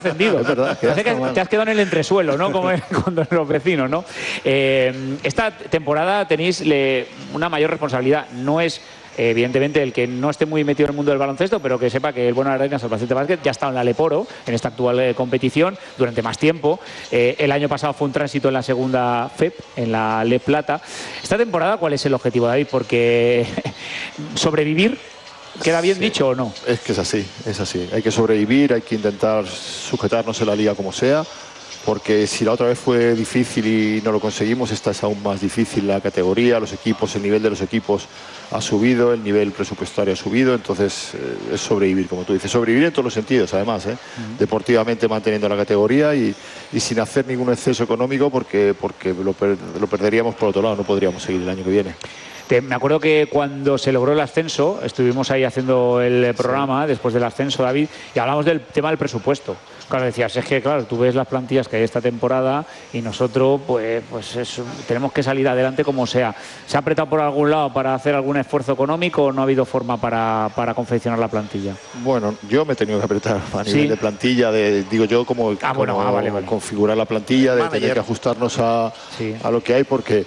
encendido. Es verdad, Parece que te has quedado en el entresuelo, ¿no? Como cuando los vecinos, ¿no? Esta temporada tenéis una mayor responsabilidad. No es, evidentemente, el que no esté muy metido en el mundo del baloncesto, pero que sepa que el Bueno Arenas Albacete Basket ya está en la Leporo, en esta actual competición, durante más tiempo. El año pasado fue un tránsito en la segunda FEP, en la Le Plata. Esta temporada, ¿cuál es el objetivo, David? Porque sobrevivir... ¿Queda bien dicho o no? Es que es así, es así. Hay que sobrevivir, hay que intentar sujetarnos en la liga como sea, porque si la otra vez fue difícil y no lo conseguimos, esta es aún más difícil la categoría, los equipos, el nivel de los equipos ha subido, el nivel presupuestario ha subido, entonces es sobrevivir, como tú dices, sobrevivir en todos los sentidos, además, deportivamente manteniendo la categoría y sin hacer ningún exceso económico, porque lo perderíamos por otro lado, no podríamos seguir el año que viene. Me acuerdo que cuando se logró el ascenso, estuvimos ahí haciendo el programa después del ascenso, David, y hablamos del tema del presupuesto. Claro, decías, es que claro, tú ves las plantillas que hay esta temporada y nosotros pues tenemos que salir adelante como sea. ¿Se ha apretado por algún lado para hacer algún esfuerzo económico o no ha habido forma para confeccionar la plantilla? Bueno, yo me he tenido que apretar a nivel de plantilla, digo yo, como vale. configurar la plantilla, de tener que ajustarnos a lo que hay, porque...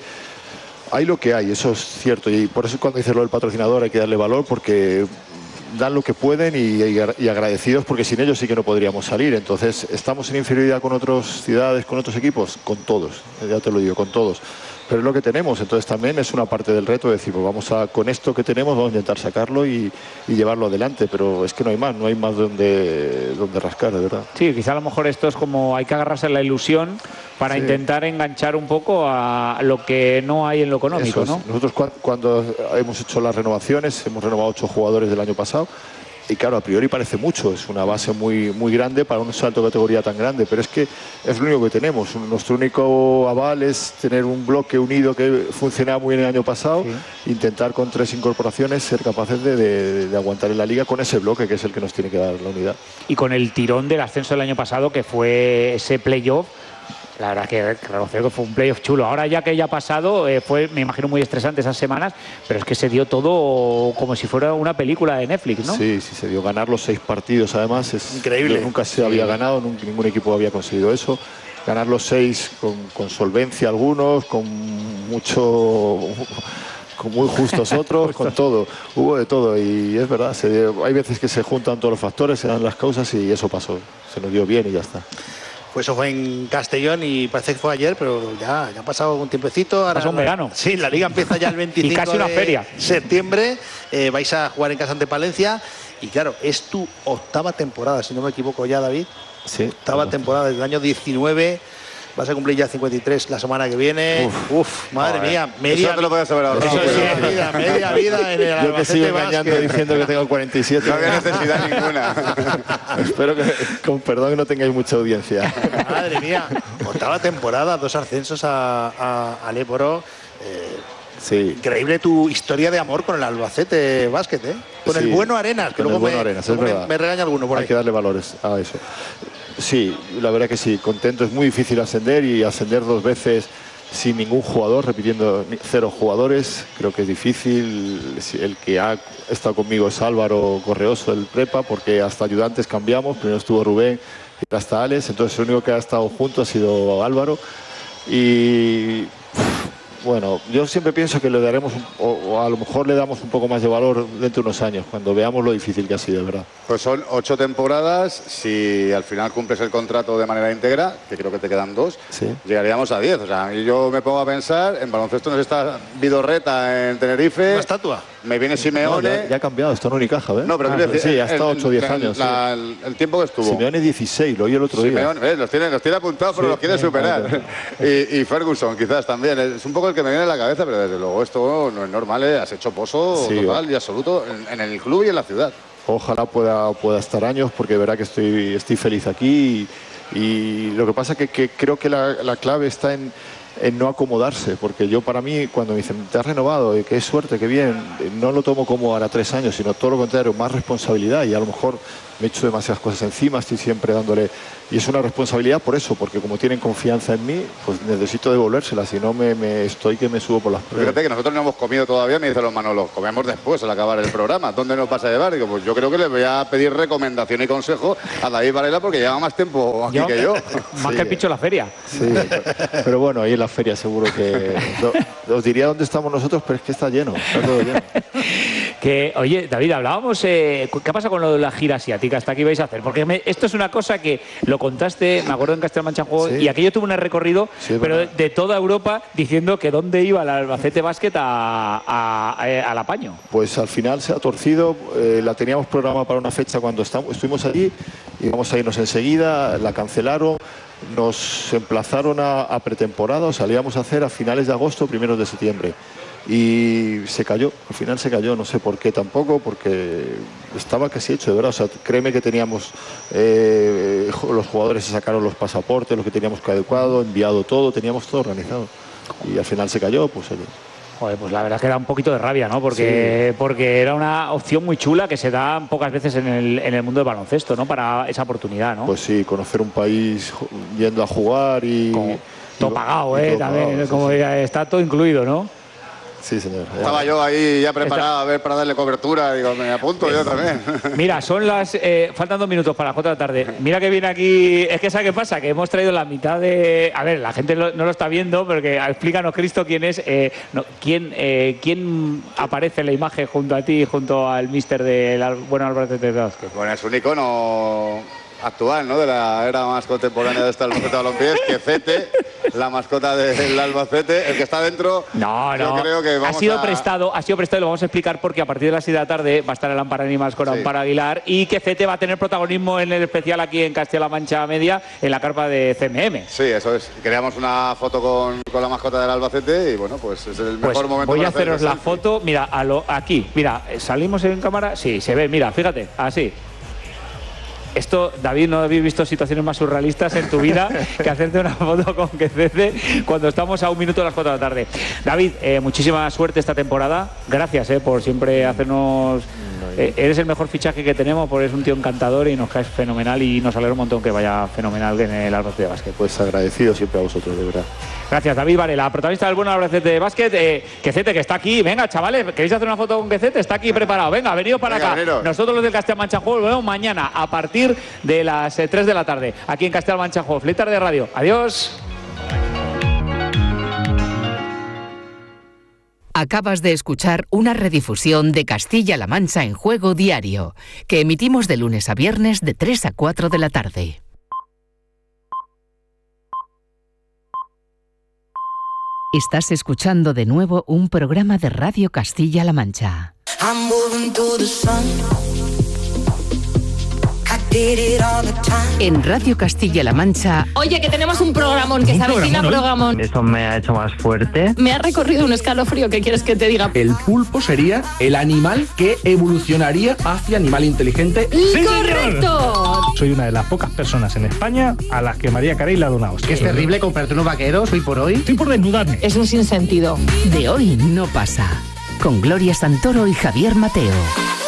Hay lo que hay, eso es cierto, y por eso cuando dices lo del patrocinador hay que darle valor, porque dan lo que pueden y agradecidos, porque sin ellos sí que no podríamos salir. Entonces, ¿estamos en inferioridad con otras ciudades, con otros equipos? Con todos, ya te lo digo, con todos. Pero es lo que tenemos, entonces también es una parte del reto de decir, pues con esto que tenemos vamos a intentar sacarlo y llevarlo adelante, pero es que no hay más donde rascar, de verdad. Sí, quizá a lo mejor esto es como hay que agarrarse a la ilusión para intentar enganchar un poco a lo que no hay en lo económico, ¿no? Nosotros cuando hemos hecho las renovaciones, hemos renovado 8 jugadores del año pasado, y claro, a priori parece mucho, es una base muy grande para un salto de categoría tan grande, pero es que es lo único que tenemos. Nuestro único aval es tener un bloque unido que funcionaba muy bien el año pasado, intentar con 3 incorporaciones ser capaces de aguantar en la liga con ese bloque que es el que nos tiene que dar la unidad. Y con el tirón del ascenso del año pasado, que fue ese playoff, la verdad que reconozco que fue un playoff chulo. Ahora ya que ya ha pasado, fue, me imagino, muy estresante esas semanas, pero es que se dio todo como si fuera una película de Netflix, ¿no? Sí, se dio. Ganar los 6 partidos, además, es increíble. Nunca se había ganado, ningún equipo había conseguido eso. Ganar los 6 con solvencia algunos, con muy justos otros, con todo. Hubo de todo y es verdad, hay veces que se juntan todos los factores, se dan las causas y eso pasó. Se nos dio bien y ya está. Pues eso fue en Castellón y parece que fue ayer, pero ya ha pasado un tiempecito. Pasó un verano. Sí, la liga empieza ya el 25 y casi una feria. Septiembre. Vais a jugar en casa ante Palencia. Y claro, es tu 8ª temporada, si no me equivoco ya, David. Sí. 8ª temporada desde el año 19. Vas a cumplir ya 53 la semana que viene. Madre mía, media. Eso te lo puedes saber ahora. Media vida en el Albacete. Yo te sigo engañando diciendo que tengo 47. No había necesidad ninguna. Espero que, con perdón, que no tengáis mucha audiencia. Madre mía, 8ª temporada, 2 ascensos a Leporo. Sí. Increíble tu historia de amor con el Albacete Basket, ¿eh? Con el Bueno Arenas, que luego me regaña alguno por ahí. Hay que darle valores a eso. Sí, la verdad que sí, contento. Es muy difícil ascender y ascender 2 veces sin ningún jugador, repitiendo 0 jugadores, creo que es difícil. El que ha estado conmigo es Álvaro Correoso del Prepa, porque hasta ayudantes cambiamos, primero estuvo Rubén y hasta Alex, entonces el único que ha estado junto ha sido Álvaro. Y bueno, yo siempre pienso que le daremos, o a lo mejor le damos un poco más de valor dentro de unos años, cuando veamos lo difícil que ha sido, de verdad. Pues son 8 temporadas, si al final cumples el contrato de manera íntegra, que creo que te quedan 2, llegaríamos a 10. O sea, yo me pongo a pensar, en baloncesto nos está Vidorreta en Tenerife. Una estatua. Me viene Simeone. No, ya ha cambiado, esto no Unicaja, ¿ves? No, pero quiero decir, sí, ha estado 8 o 10 años. El tiempo que estuvo. Simeone 16, lo oí el otro día. Los tiene apuntados, pero los quiere superar. Y Ferguson, quizás también. Es un poco el que me viene a la cabeza, pero desde luego esto no es normal, ¿eh? Has hecho pozo total y absoluto en el club y en la ciudad. Ojalá pueda estar años, porque de verdad que estoy feliz aquí. Y lo que pasa que creo que la clave está en en no acomodarse, porque yo, para mí, cuando me dicen, te has renovado, qué suerte, qué bien, no lo tomo como ahora 3 años, sino todo lo contrario, más responsabilidad, y a lo mejor me echo demasiadas cosas encima, estoy siempre dándole, y es una responsabilidad por eso, porque como tienen confianza en mí, pues necesito devolvérsela, si no me estoy que me subo por las pruebas. Fíjate que nosotros no hemos comido todavía, me dicen los Manolos, comemos después al acabar el programa, ¿dónde nos vas a llevar? Digo, pues yo creo que les voy a pedir recomendación y consejo a David Varela porque lleva más tiempo aquí que yo. Más Sí. que el Picho la feria. Sí, pero bueno, ahí en la feria seguro que os diría dónde estamos nosotros, pero es que está lleno, está todo lleno. Oye, David, hablábamos, ¿qué pasa con lo de la gira asiática? ¿Hasta aquí vais a hacer? Porque esto es una cosa que lo contaste, me acuerdo en Castilla-La Mancha Juego, Sí. y aquello tuvo un recorrido, Sí, pero verdad. de toda Europa, diciendo que dónde iba el Albacete Basket al apaño. Pues al final se ha torcido, la teníamos programada para una fecha cuando estuvimos allí, íbamos a irnos enseguida, la cancelaron, nos emplazaron a pretemporada, o sea, la íbamos a hacer a finales de agosto, primeros de septiembre. Y se cayó, al final se cayó, no sé por qué tampoco, porque estaba casi hecho, de verdad. O sea, créeme que teníamos, los jugadores se sacaron los pasaportes, los que teníamos que adecuado, enviado todo, teníamos todo organizado. Y al final se cayó, pues oye. Joder, pues la verdad es que da un poquito de rabia, ¿no? Porque era una opción muy chula que se da pocas veces en el mundo del baloncesto, ¿no? Para esa oportunidad, ¿no? Pues sí, conocer un país yendo a jugar y... Todo pagado, y todo también, pagado, sí, como sí. está todo incluido, ¿no? Sí, señor. Estaba yo ahí ya preparado a ver para darle cobertura, digo, me apunto yo también. Mira, son faltan 2 minutos para las 4 de la tarde. Mira que viene aquí, es que ¿sabes qué pasa? Que hemos traído la mitad de... A ver, la gente no lo está viendo, porque explícanos, Cristo, quién es, quién aparece en la imagen junto a ti, junto al míster del bueno Albacete Basket. Bueno, es un icono actual, ¿no? De la era más contemporánea de este Albacete Balompié, que Cete, la mascota del Albacete, el que está dentro. No, yo creo que vamos ha sido prestado y lo vamos a explicar porque a partir de las 6 de la tarde va a estar el Ampara Animals con Ampara Aguilar y que Cete va a tener protagonismo en el especial aquí en Castilla-La Mancha Media, en la carpa de CMM. Sí, eso es. Queríamos una foto con la mascota del Albacete y bueno, pues es el mejor momento. Voy a para haceros hacer la el selfie. foto, mira, aquí, mira, salimos en cámara, sí, se ve, mira, fíjate, así. Esto, David, no habéis visto situaciones más surrealistas en tu vida que hacerte una foto con Quecete cuando estamos a 1 minuto de las 4 de la tarde. David, muchísima suerte esta temporada. Gracias por siempre hacernos... eres el mejor fichaje que tenemos porque eres un tío encantador y nos caes fenomenal y nos alegra un montón que vaya fenomenal en el Albacete de Básquet. Pues agradecido siempre a vosotros, de verdad. Gracias, David Varela, protagonista del bueno Albacete de Básquet. Quecete, que está aquí. Venga, chavales, ¿queréis hacer una foto con Quecete? Está aquí preparado. Venga, venidos para acá. Veniros. Nosotros los del Castilla-La Mancha Juego lo vemos mañana a partir de las 3 de la tarde, aquí en Castilla-La Mancha Juego. Fleet Tarde Radio. Adiós. Acabas de escuchar una redifusión de Castilla-La Mancha en Juego Diario, que emitimos de lunes a viernes de 3 a 4 de la tarde. Estás escuchando de nuevo un programa de Radio Castilla-La Mancha. En Radio Castilla-La Mancha... Oye, que tenemos un programón, que se avecina programón. Eso me ha hecho más fuerte. Me ha recorrido un escalofrío, ¿qué quieres que te diga? El pulpo sería el animal que evolucionaría hacia animal inteligente. ¡Correcto! Soy una de las pocas personas en España a las que María Carey le ha donado. Que es terrible comprarte unos vaqueros hoy por hoy. Estoy por desnudarme. Es un sinsentido. De hoy no pasa. Con Gloria Santoro y Javier Mateo.